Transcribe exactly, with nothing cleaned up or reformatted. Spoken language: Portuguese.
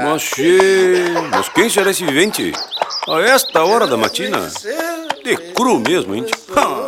Mas, che... mas quem será esse vivente? A esta hora da matina? De cru mesmo, hein?